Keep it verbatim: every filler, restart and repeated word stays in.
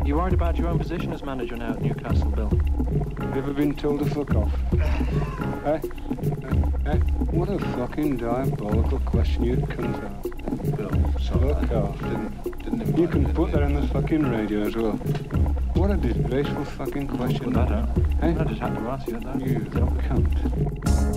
You worried about your own position as manager now at Newcastle, Bill? Ever been told to fuck off? eh? Eh? Eh? What a fucking diabolical question you cunt are. Bill, sorry. Fuck off. Didn't, didn't You can put that on the fucking radio as well. What a disgraceful fucking question. Put that out. Eh? I just had to ask you that. You cunt.